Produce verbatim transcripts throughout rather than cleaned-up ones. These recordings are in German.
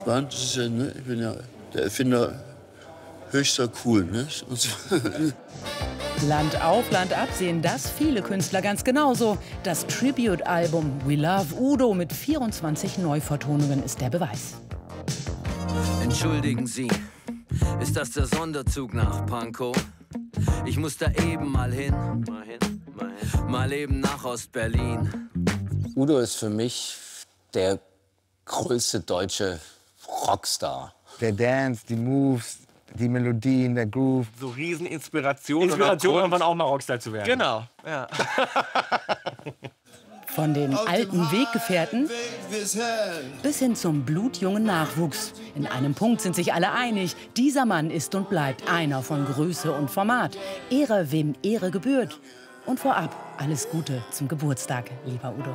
Wahnsinn, ne? Ich bin ja der Erfinder höchster Cool, ne? Land auf, Land ab sehen das viele Künstler ganz genauso. Das Tribute-Album We Love Udo mit vierundzwanzig Neuvertonungen ist der Beweis. Entschuldigen Sie, ist das der Sonderzug nach Pankow? Ich muss da eben mal hin, mal hin, mal hin, mal eben nach Ostberlin. Udo ist für mich der größte deutsche Rockstar. Der Dance, die Moves, die Melodien, der Groove. So Rieseninspiration. Inspiration, irgendwann auch mal Rockstar zu werden. Genau, ja. Von den alten Weggefährten bis hin zum blutjungen Nachwuchs. In einem Punkt sind sich alle einig. Dieser Mann ist und bleibt einer von Größe und Format. Ehre, wem Ehre gebührt. Und vorab alles Gute zum Geburtstag, lieber Udo.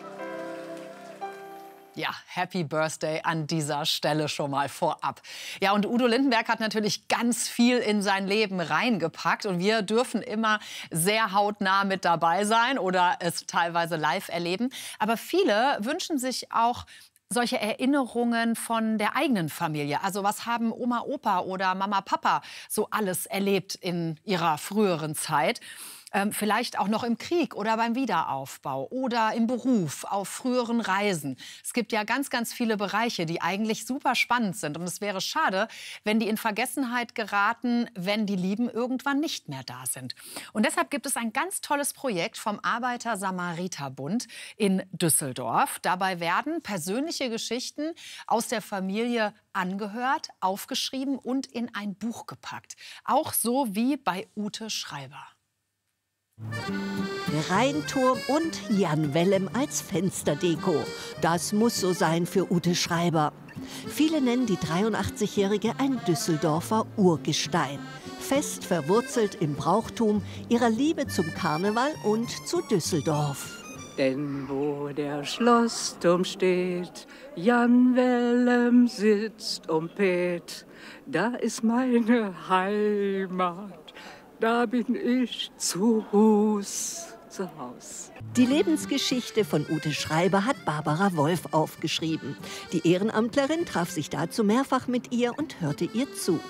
Ja, Happy Birthday an dieser Stelle schon mal vorab. Ja, und Udo Lindenberg hat natürlich ganz viel in sein Leben reingepackt. Und wir dürfen immer sehr hautnah mit dabei sein oder es teilweise live erleben. Aber viele wünschen sich auch solche Erinnerungen von der eigenen Familie. Also was haben Oma, Opa oder Mama, Papa so alles erlebt in ihrer früheren Zeit? Ähm, vielleicht auch noch im Krieg oder beim Wiederaufbau oder im Beruf, auf früheren Reisen. Es gibt ja ganz, ganz viele Bereiche, die eigentlich super spannend sind. Und es wäre schade, wenn die in Vergessenheit geraten, wenn die Lieben irgendwann nicht mehr da sind. Und deshalb gibt es ein ganz tolles Projekt vom Arbeiter-Samariter-Bund in Düsseldorf. Dabei werden persönliche Geschichten aus der Familie angehört, aufgeschrieben und in ein Buch gepackt. Auch so wie bei Ute Schreiber. Der Rheinturm und Jan Wellem als Fensterdeko. Das muss so sein für Ute Schreiber. Viele nennen die dreiundachtzig-Jährige ein Düsseldorfer Urgestein. Fest verwurzelt im Brauchtum, ihrer Liebe zum Karneval und zu Düsseldorf. Denn wo der Schlossturm steht, Jan Wellem sitzt um Pet, da ist meine Heimat. Da bin ich zu Hus, zu Haus. Die Lebensgeschichte von Ute Schreiber hat Barbara Wolf aufgeschrieben. Die Ehrenamtlerin traf sich dazu mehrfach mit ihr und hörte ihr zu.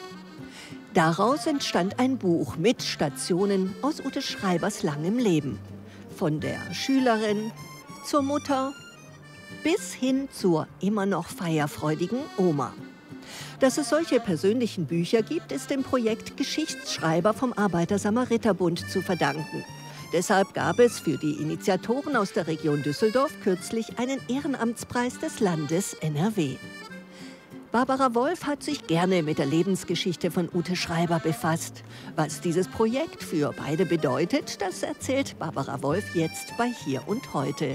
Daraus entstand ein Buch mit Stationen aus Ute Schreibers langem Leben. Von der Schülerin zur Mutter bis hin zur immer noch feierfreudigen Oma. Dass es solche persönlichen Bücher gibt, ist dem Projekt Geschichtsschreiber vom Arbeiter-Samariter-Bund zu verdanken. Deshalb gab es für die Initiatoren aus der Region Düsseldorf kürzlich einen Ehrenamtspreis des Landes N R W. Barbara Wolf hat sich gerne mit der Lebensgeschichte von Ute Schreiber befasst. Was dieses Projekt für beide bedeutet, das erzählt Barbara Wolf jetzt bei Hier und Heute.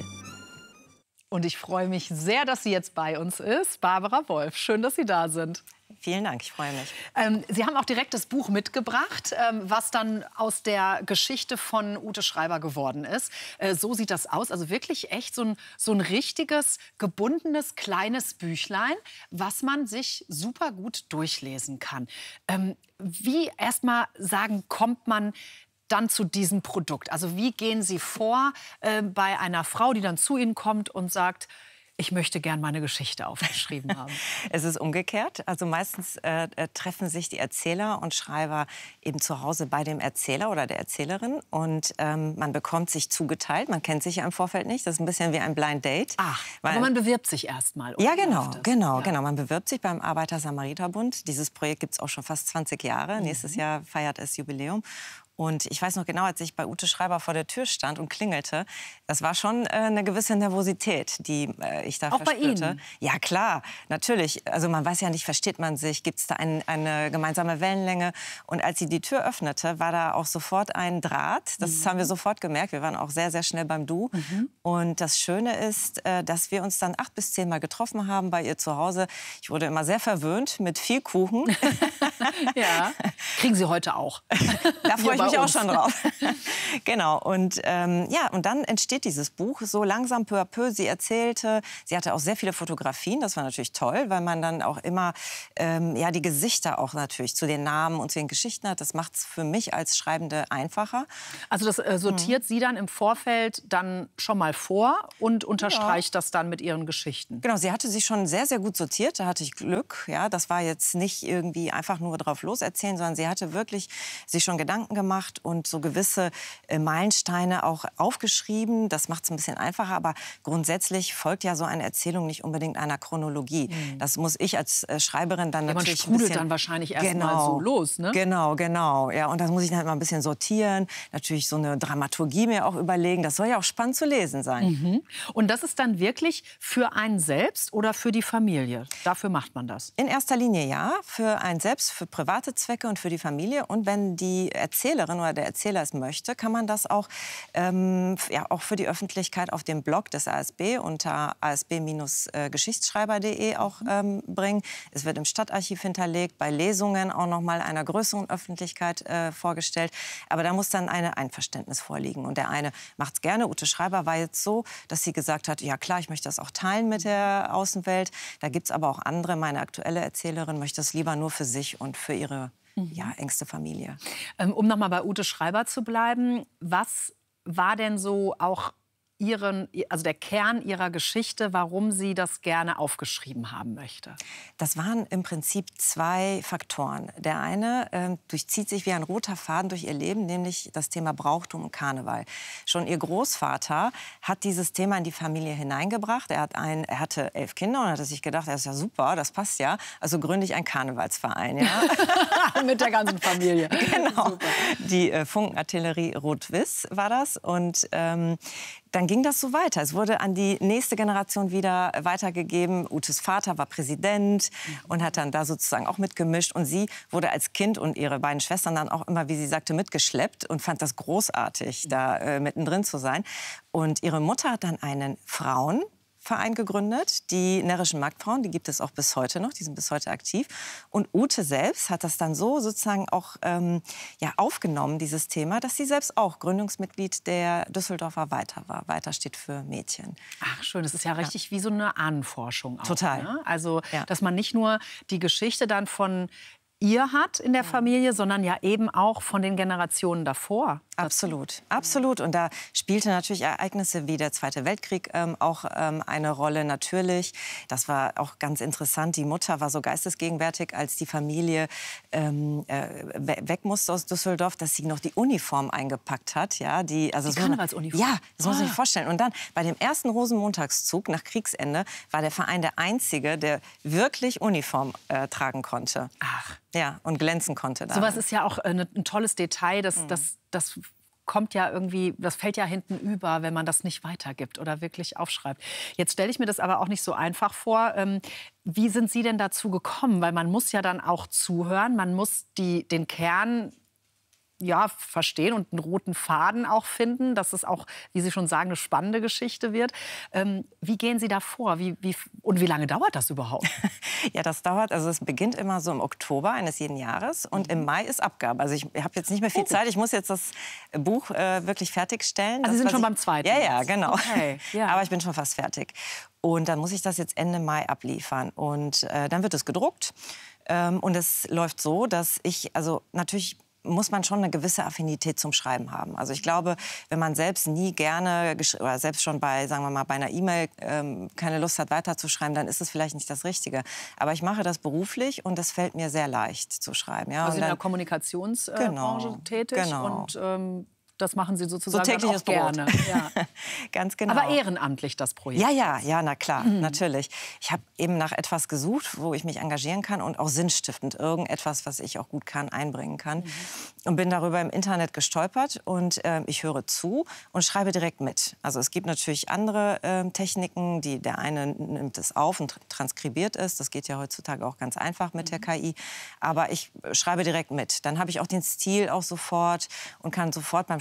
Und ich freue mich sehr, dass sie jetzt bei uns ist. Barbara Wolf, schön, dass Sie da sind. Vielen Dank, ich freue mich. Ähm, Sie haben auch direkt das Buch mitgebracht, ähm, was dann aus der Geschichte von Ute Schreiber geworden ist. Äh, so sieht das aus. Also wirklich echt so ein, so ein richtiges, gebundenes, kleines Büchlein, was man sich super gut durchlesen kann. Ähm, wie erst mal sagen, kommt man dann zu diesem Produkt? Also wie gehen Sie vor äh, bei einer Frau, die dann zu Ihnen kommt und sagt, ich möchte gern meine Geschichte aufgeschrieben haben? Es ist umgekehrt. Also meistens äh, treffen sich die Erzähler und Schreiber eben zu Hause bei dem Erzähler oder der Erzählerin. Und ähm, man bekommt sich zugeteilt. Man kennt sich ja im Vorfeld nicht. Das ist ein bisschen wie ein Blind Date. Ach, weil, aber man bewirbt sich erst mal. Ja, genau, genau, ja. genau. Man bewirbt sich beim Arbeiter-Samariter-Bund. Dieses Projekt gibt es auch schon fast zwanzig Jahre. Mhm. Nächstes Jahr feiert es Jubiläum. Und ich weiß noch genau, als ich bei Ute Schreiber vor der Tür stand und klingelte, das war schon äh, eine gewisse Nervosität, die äh, ich da auch verspürte. Bei Ihnen? Ja, klar, natürlich. Also man weiß ja nicht, versteht man sich, gibt es da ein, eine gemeinsame Wellenlänge? Und als sie die Tür öffnete, war da auch sofort ein Draht. Das mhm. haben wir sofort gemerkt. Wir waren auch sehr, sehr schnell beim Du. Mhm. Und das Schöne ist, äh, dass wir uns dann acht bis zehn Mal getroffen haben bei ihr zu Hause. Ich wurde immer sehr verwöhnt mit viel Kuchen. Ja, kriegen Sie heute auch. Da freue ich ich mich auch uns. schon drauf. Genau. Und ähm, ja, und dann entsteht dieses Buch so langsam peu à peu. Sie erzählte, sie hatte auch sehr viele Fotografien. Das war natürlich toll, weil man dann auch immer ähm, ja, die Gesichter auch natürlich zu den Namen und zu den Geschichten hat. Das macht es für mich als Schreibende einfacher. Also das äh, sortiert mhm. sie dann im Vorfeld dann schon mal vor und unterstreicht ja. das dann mit ihren Geschichten. Genau, sie hatte sich schon sehr, sehr gut sortiert. Da hatte ich Glück. Ja, das war jetzt nicht irgendwie einfach nur drauf loserzählen, sondern sie hatte wirklich sich schon Gedanken gemacht und so gewisse äh, Meilensteine auch aufgeschrieben. Das macht es ein bisschen einfacher, aber grundsätzlich folgt ja so eine Erzählung nicht unbedingt einer Chronologie. Mhm. Das muss ich als äh, Schreiberin dann ja, natürlich man sprudelt ein bisschen, dann wahrscheinlich erst genau, mal so los, ne? Genau, genau. Ja, und das muss ich dann halt mal ein bisschen sortieren. Natürlich so eine Dramaturgie mir auch überlegen. Das soll ja auch spannend zu lesen sein. Mhm. Und das ist dann wirklich für einen selbst oder für die Familie? Dafür macht man das? In erster Linie ja, für einen selbst, für private Zwecke und für die Familie. Und wenn die Erzählerin oder der Erzähler es möchte, kann man das auch, ähm, ja, auch für die Öffentlichkeit auf dem Blog des A S B unter a s b Geschichtsschreiber punkt de auch ähm, bringen. Es wird im Stadtarchiv hinterlegt, bei Lesungen auch noch mal einer größeren Öffentlichkeit äh, vorgestellt. Aber da muss dann ein Einverständnis vorliegen. Und der eine macht es gerne. Ute Schreiber war jetzt so, dass sie gesagt hat, ja klar, ich möchte das auch teilen mit der Außenwelt. Da gibt es aber auch andere. Meine aktuelle Erzählerin möchte das lieber nur für sich und für ihre mhm. ja, engste Familie. Ähm, um noch mal bei Ute Schreiber zu bleiben, was war denn so auch Ihren, also der Kern Ihrer Geschichte, warum sie das gerne aufgeschrieben haben möchte? Das waren im Prinzip zwei Faktoren. Der eine äh, durchzieht sich wie ein roter Faden durch ihr Leben, nämlich das Thema Brauchtum und Karneval. Schon ihr Großvater hat dieses Thema in die Familie hineingebracht. Er, hat ein, er hatte elf Kinder und hat sich gedacht, das ist ja super, das passt ja. Also gründe ich einen Karnevalsverein. Ja? Mit der ganzen Familie. Genau. Super. Die äh, Funkenartillerie Rot-Wiss war das. Und ähm, dann ging das so weiter. Es wurde an die nächste Generation wieder weitergegeben. Utes Vater war Präsident und hat dann da sozusagen auch mitgemischt. Und sie wurde als Kind und ihre beiden Schwestern dann auch immer, wie sie sagte, mitgeschleppt und fand das großartig, da äh, mittendrin zu sein. Und ihre Mutter hat dann einen Frauen Verein gegründet, die närrischen Marktfrauen, die gibt es auch bis heute noch, die sind bis heute aktiv. Und Ute selbst hat das dann so sozusagen auch ähm, ja, aufgenommen, dieses Thema, dass sie selbst auch Gründungsmitglied der Düsseldorfer Weiter war. Weiter steht für Mädchen. Ach schön, das ist ja richtig ja. wie so eine Ahnenforschung. Auch, total. Ne? Also, ja. dass man nicht nur die Geschichte dann von ihr hat in der Familie, sondern ja eben auch von den Generationen davor. Absolut, absolut. Und da spielte natürlich Ereignisse wie der Zweite Weltkrieg ähm, auch ähm, eine Rolle, natürlich. Das war auch ganz interessant. Die Mutter war so geistesgegenwärtig, als die Familie ähm, äh, weg musste aus Düsseldorf, dass sie noch die Uniform eingepackt hat. Ja, die also die Karnevalsuniform? Ja, das muss man sich vorstellen. Und dann bei dem ersten Rosenmontagszug nach Kriegsende war der Verein der einzige, der wirklich Uniform äh, tragen konnte. Ach. Ja, und glänzen konnte. So was ist ja auch ein, ein tolles Detail, das, mhm. das, das kommt ja irgendwie, das fällt ja hinten über, wenn man das nicht weitergibt oder wirklich aufschreibt. Jetzt stelle ich mir das aber auch nicht so einfach vor. Ähm, wie sind Sie denn dazu gekommen? Weil man muss ja dann auch zuhören, man muss die, den Kern ja, verstehen und einen roten Faden auch finden, dass es auch, wie Sie schon sagen, eine spannende Geschichte wird. Ähm, wie gehen Sie da vor? Wie, wie, und wie lange dauert das überhaupt? Ja, das dauert, also es beginnt immer so im Oktober eines jeden Jahres und im Mai ist Abgabe. Also ich habe jetzt nicht mehr viel oh. Zeit, ich muss jetzt das Buch äh, wirklich fertigstellen. Also das, Sie sind schon ich, beim zweiten? Ja, ja, genau. Okay. Ja. Aber ich bin schon fast fertig. Und dann muss ich das jetzt Ende Mai abliefern und äh, dann wird es gedruckt. Ähm, und es läuft so, dass ich, also natürlich muss man schon eine gewisse Affinität zum Schreiben haben. Also ich glaube, wenn man selbst nie gerne oder selbst schon bei, sagen wir mal, bei einer E-Mail ähm, keine Lust hat, weiterzuschreiben, dann ist es vielleicht nicht das Richtige. Aber ich mache das beruflich und es fällt mir sehr leicht zu schreiben. Ja, also und dann, in der Kommunikationsbranche genau, tätig genau. und ähm, das machen Sie sozusagen so tägliches auch gerne. Ja. Ganz genau. Aber ehrenamtlich das Projekt. Ja, ja, ja, na klar, mhm. natürlich. Ich habe eben nach etwas gesucht, wo ich mich engagieren kann und auch sinnstiftend irgendetwas, was ich auch gut kann, einbringen kann. Mhm. Und bin darüber im Internet gestolpert und äh, ich höre zu und schreibe direkt mit. Also es gibt natürlich andere äh, Techniken, die der eine nimmt es auf und transkribiert es. Das geht ja heutzutage auch ganz einfach mit mhm. der K I. Aber ich schreibe direkt mit. Dann habe ich auch den Stil auch sofort und kann sofort beim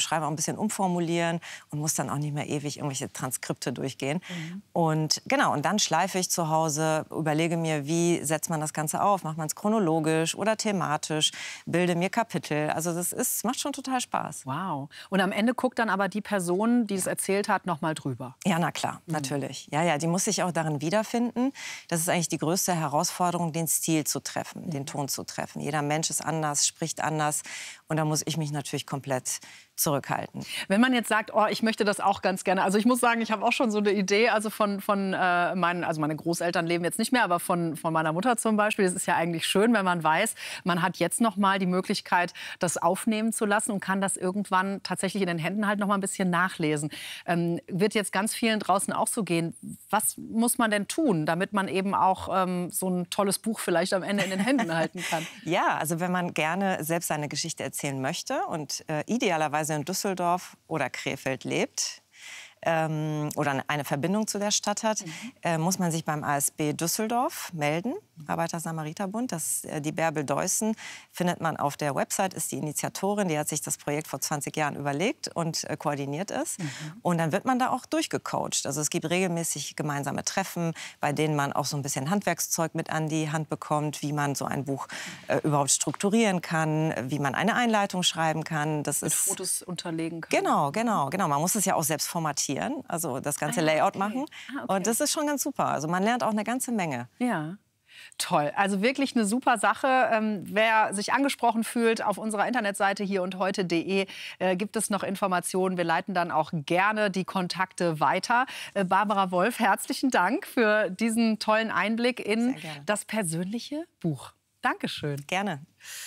Schreiben auch ein bisschen umformulieren und muss dann auch nicht mehr ewig irgendwelche Transkripte durchgehen. Mhm. Und genau, und dann schleife ich zu Hause, überlege mir, wie setzt man das Ganze auf? Macht man es chronologisch oder thematisch? Bilde mir Kapitel. Also das ist, macht schon total Spaß. Wow. Und am Ende guckt dann aber die Person, die es erzählt hat, noch mal drüber. Ja, na klar, mhm. natürlich. Ja, ja, die muss sich auch darin wiederfinden. Das ist eigentlich die größte Herausforderung, den Stil zu treffen, mhm. den Ton zu treffen. Jeder Mensch ist anders, spricht anders. Und da muss ich mich natürlich komplett zurückhalten. Wenn man jetzt sagt, oh, ich möchte das auch ganz gerne. Also ich muss sagen, ich habe auch schon so eine Idee, also von, von äh, meinen, also meine Großeltern leben jetzt nicht mehr, aber von, von meiner Mutter zum Beispiel. Das ist ja eigentlich schön, wenn man weiß, man hat jetzt noch mal die Möglichkeit, das aufnehmen zu lassen und kann das irgendwann tatsächlich in den Händen halt noch mal ein bisschen nachlesen. Ähm, wird jetzt ganz vielen draußen auch so gehen. Was muss man denn tun, damit man eben auch ähm, so ein tolles Buch vielleicht am Ende in den Händen halten kann? Ja, also wenn man gerne selbst seine Geschichte erzählen möchte und äh, idealerweise in Düsseldorf oder Krefeld lebt ähm, oder eine Verbindung zu der Stadt hat, mhm. äh, muss man sich beim A S B Düsseldorf melden, Arbeiter-Samariter-Bund. Das, äh, die Bärbel Deussen findet man auf der Website, ist die Initiatorin, die hat sich das Projekt vor zwanzig Jahren überlegt und äh, koordiniert es. Mhm. Und dann wird man da auch durchgecoacht. Also es gibt regelmäßig gemeinsame Treffen, bei denen man auch so ein bisschen Handwerkszeug mit an die Hand bekommt, wie man so ein Buch äh, überhaupt strukturieren kann, wie man eine Einleitung schreiben kann. Das mit ist Fotos unterlegen kann. Genau, genau, genau. Man muss es ja auch selbst formatieren, also das ganze ah, Layout okay. machen. Ah, okay. Und das ist schon ganz super. Also man lernt auch eine ganze Menge. Ja. Toll, also wirklich eine super Sache. Ähm, wer sich angesprochen fühlt, auf unserer Internetseite hier und heute punkt de äh, gibt es noch Informationen. Wir leiten dann auch gerne die Kontakte weiter. Äh, Barbara Wolf, herzlichen Dank für diesen tollen Einblick in das persönliche Buch. Dankeschön. Gerne.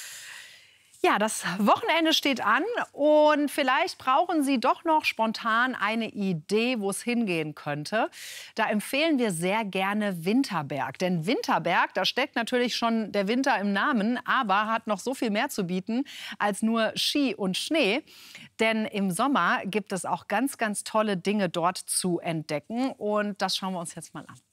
Ja, das Wochenende steht an und vielleicht brauchen Sie doch noch spontan eine Idee, wo es hingehen könnte. Da empfehlen wir sehr gerne Winterberg. Denn Winterberg, da steckt natürlich schon der Winter im Namen, aber hat noch so viel mehr zu bieten als nur Ski und Schnee. Denn im Sommer gibt es auch ganz, ganz tolle Dinge dort zu entdecken und das schauen wir uns jetzt mal an.